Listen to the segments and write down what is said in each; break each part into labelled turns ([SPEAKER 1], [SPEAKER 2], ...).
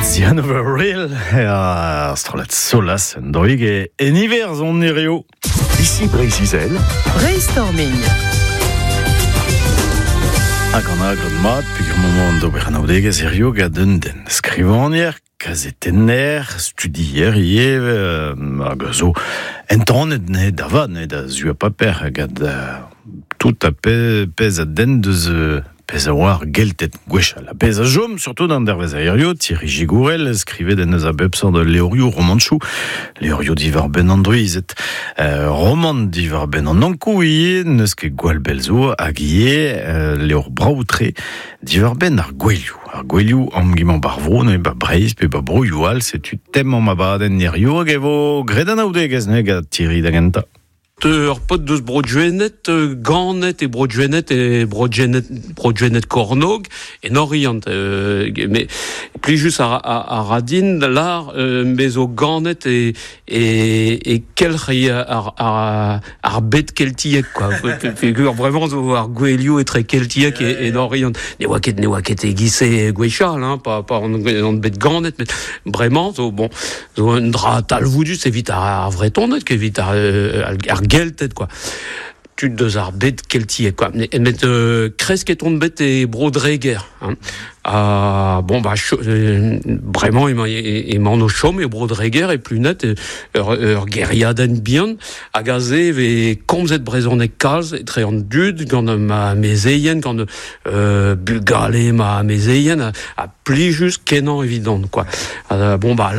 [SPEAKER 1] Zian over real, strolet solas, droig en hiver zon nerio.
[SPEAKER 2] Ici Brésil.
[SPEAKER 3] Brainstorming.
[SPEAKER 1] Hag an agron mat, peogwir moment d'ober an aodege serio gaden den skrivanier, kazetenner, studier iev, hag zo entronet ne davad, ne da zu a paper, gad tout a pez a den deus pez a war geltet gwechal. A pez a jom, surtout d'an dervez aerio, Thierry Gigourel skrivet den eus a bepsor de leorio romanchou, leorio divar ben an druizet, roman divar ben an ankou ie, neus ket gwal belzo, hag ie leor braoutre divar ben ar gweilioù. Ar gweilioù amgiman barvro, ne ba breiz, pe ba brouioù al, setu tem an mabaden nerio, hag evo gredan aoudegez ne gad Thierry da genta.
[SPEAKER 4] Ur pot deus brodjuennet, ganet e brodjuennet kornog e norient. Mais plijus a radin, lar mezo ganet e kelc'hi ar bet keltiek, quoi. Figur vraiment ar gweilioù etre keltiek e norient. Ne oa ket e gise gwechal, hein, pas an bet ganet, mais vraiment, bon, un dra talvoudus evit ar vretonnet, kevit ar geltet, quoi. Tu deus ar bet keltiek, quoi. Met kresket on bet e brodreger, hein. Bon, bah, vraiment, il m'en au chaume et brodreger et plus net, guerriaden bien, a gazé, ve komzet brezonek kalz, et très en dud, gant ma mezeien, gant bugale ma mezeien, a plijus kenan évident, quoi. Bon, bah,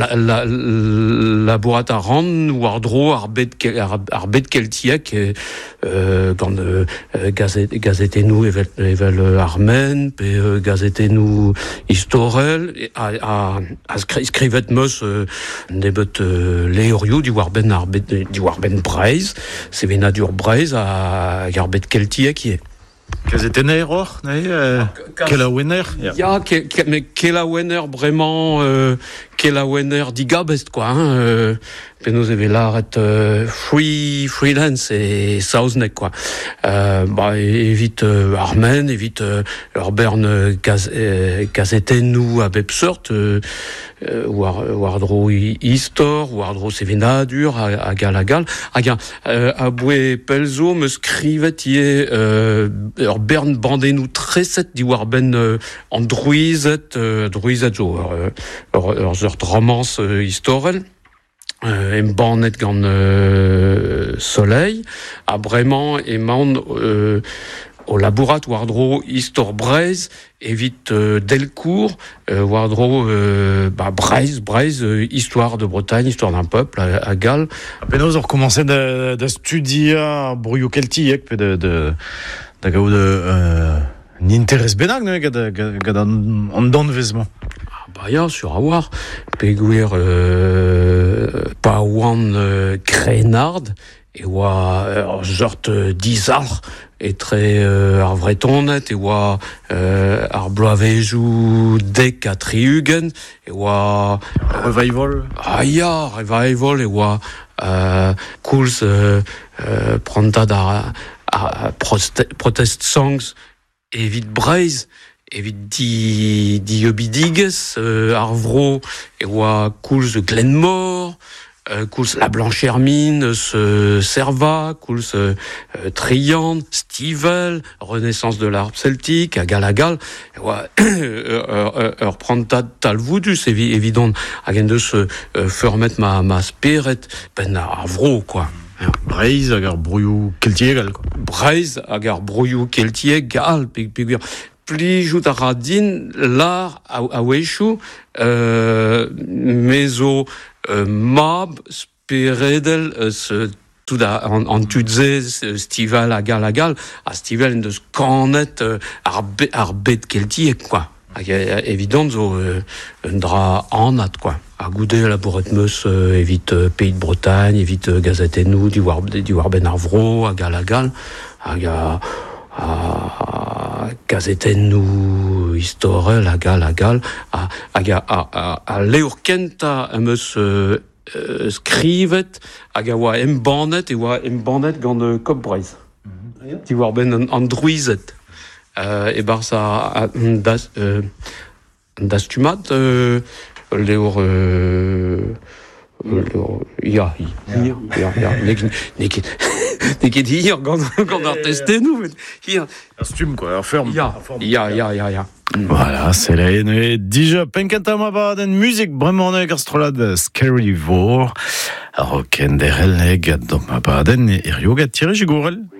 [SPEAKER 4] la bourrate a ran, ou ardro, ar bet keltiek, gant gazetenou evel armen, pe gazetenou istorel, a skrivet meus nebet leorio di war ben breiz, sevenadur breiz a garbet keltiek ie.
[SPEAKER 1] Kazetenner or, kelaouenner?
[SPEAKER 4] Ja, mais kelaouenner vraiment, kelaouenner digabest, quoi, hein. Penaos eve laret freelance et saouznek, quoi. Bah, evit armen, evit ur bern gazetennou a bepsort, war dro istor, war dro sevenadur a gal, hag a boe pelzo me skrivet ie ur bern bandenou treset di war ben an druizet zo ur zeurt romance istorel. Bannet gant soleil, a bremañ emaon o labourat war-dro istor breiz evit Delcourt, war-dro breiz, histoire de Bretagne, histoire d'un peuple a Galles.
[SPEAKER 1] Penaos ur komanse da studier brouioù keltiek pe da gaout n'interesse bennak, ne, gad an danvezman.
[SPEAKER 4] Bah ya, sur a war, peogwir pa oan krenard, e oa ur zort dizalc'h etre ar vretonnet, e oa ar bloavezhou dek a triugen, e oa
[SPEAKER 1] revival.
[SPEAKER 4] Ya, revival, e oa koulz prantad a protest songs evit breiz, evit di eubidigues, ar vro, e oa koulz Glenmore, koulz La Blanche Hermine, Serva, koulz Trian, Stivel, Renaissance de l'art celtique, a gal, e oa ur prantad talvoudus, évident, hag en deus feurmet ma speret, ben ar vro, quoi.
[SPEAKER 1] Breiz hag ar brouioù keltiek gal, quoi.
[SPEAKER 4] Breiz hag ar brouioù keltiek gal, peogwir plijout a radin lar a wechoù mezo mab speredel tout an tudzez stival a gal, a stival en deus kanet ar bet keltiek, quoi. Évident zo un dra anat, quoi. A goude la bourret meus evit Pays de Bretagne, evit gazetenou di war ben ar vro a gal, hag a gazetennou istorel a gal, hag a leur kenta eus skrivet, hag a oa embannet, e oa embannet gant kop breiz. Di war ben an druizet. E barz a dastumat leur ja, Neket hier, gant ar testennoù, hier.
[SPEAKER 1] Costume, quoi, en forme.
[SPEAKER 4] Ya.
[SPEAKER 1] Voilà, c'est la haine. Déjà, penkentama bad en musique bremoneg astrolade Scary Vor. Roken derel neg, dom baden, et rioga tiré jigourel.